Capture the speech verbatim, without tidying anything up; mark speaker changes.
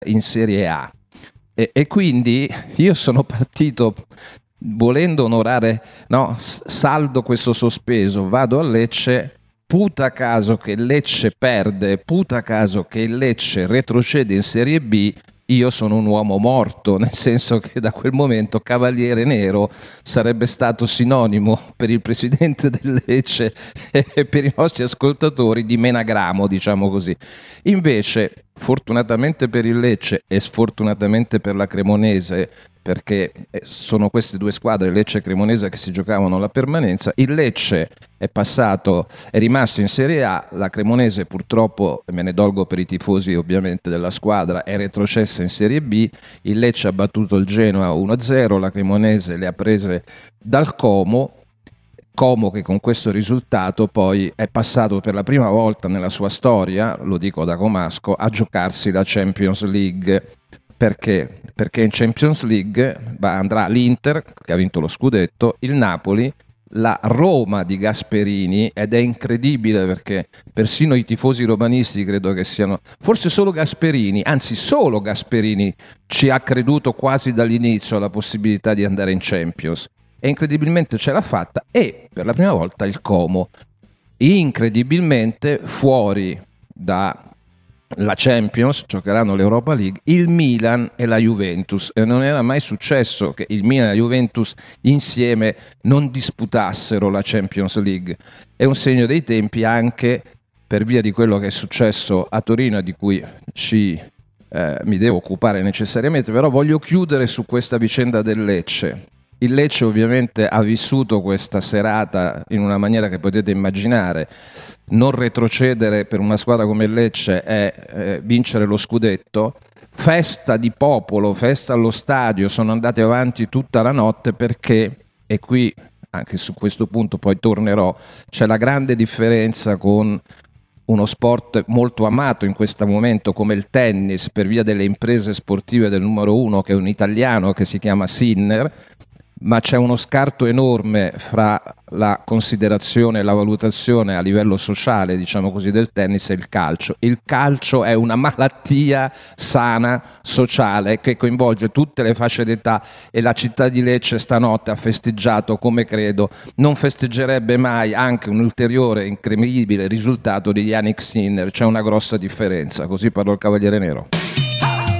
Speaker 1: in Serie A. E, e quindi io sono partito volendo onorare, no, saldo questo sospeso, vado a Lecce, puta caso che Lecce perde, puta caso che il Lecce retrocede in Serie B, io sono un uomo morto, nel senso che da quel momento Cavaliere Nero sarebbe stato sinonimo per il presidente del Lecce e per i nostri ascoltatori di menagramo, diciamo così. Invece, fortunatamente per il Lecce e sfortunatamente per la Cremonese, perché sono queste due squadre, Lecce e Cremonese, che si giocavano la permanenza, il Lecce è passato, è rimasto in Serie A, la Cremonese purtroppo, me ne dolgo per i tifosi ovviamente della squadra, è retrocessa in Serie B, il Lecce ha battuto il Genoa uno a zero, la Cremonese le ha prese dal Como, Como che con questo risultato poi è passato per la prima volta nella sua storia, lo dico da comasco, a giocarsi la Champions League. Perché? Perché in Champions League andrà l'Inter, che ha vinto lo scudetto, il Napoli, la Roma di Gasperini, ed è incredibile perché persino i tifosi romanisti credo che siano, forse solo Gasperini, anzi solo Gasperini ci ha creduto quasi dall'inizio alla possibilità di andare in Champions, e incredibilmente ce l'ha fatta, e per la prima volta il Como, incredibilmente fuori da la Champions, giocheranno l'Europa League, il Milan e la Juventus, e non era mai successo che il Milan e la Juventus insieme non disputassero la Champions League. È un segno dei tempi anche per via di quello che è successo a Torino, di cui ci, eh, mi devo occupare necessariamente, però voglio chiudere su questa vicenda del Lecce. Il Lecce ovviamente ha vissuto questa serata in una maniera che potete immaginare. Non retrocedere per una squadra come il Lecce è eh, vincere lo scudetto. Festa di popolo, festa allo stadio, sono andati avanti tutta la notte perché, e qui anche su questo punto poi tornerò, c'è la grande differenza con uno sport molto amato in questo momento come il tennis per via delle imprese sportive del numero uno, che è un italiano che si chiama Sinner, ma c'è uno scarto enorme fra la considerazione e la valutazione a livello sociale, diciamo così, del tennis e il calcio. Il calcio è una malattia sana, sociale, che coinvolge tutte le fasce d'età, e la città di Lecce stanotte ha festeggiato come credo non festeggerebbe mai anche un ulteriore incredibile risultato di Jannik Sinner. C'è una grossa differenza. Così parlò il Cavaliere Nero.